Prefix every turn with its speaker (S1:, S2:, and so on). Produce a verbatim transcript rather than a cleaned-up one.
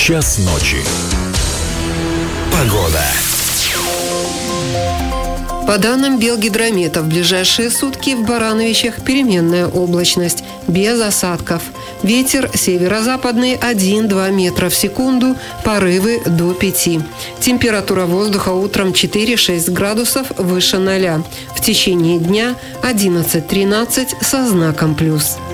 S1: Час ночи. Погода.
S2: По данным Белгидромета, в ближайшие сутки в Барановичах переменная облачность, без осадков. Ветер северо-западный один-два метра в секунду, порывы до пяти. Температура воздуха утром четыре-шесть градусов выше ноля. В течение дня одиннадцать-тринадцать со знаком плюс.